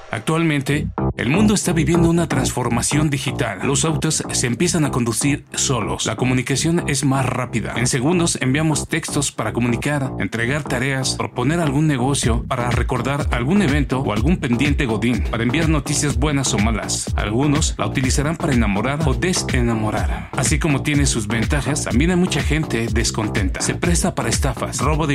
Actualmente, el mundo está viviendo una transformación digital. Los autos se empiezan a conducir solos. La comunicación es más rápida. En segundos enviamos textos para comunicar, entregar tareas, proponer algún negocio, para recordar algún evento o algún pendiente godín, para enviar noticias buenas o malas. Algunos la utilizarán para enamorar o desenamorar. Así como tiene sus ventajas, también hay mucha gente descontenta. Se presta para estafas, robo de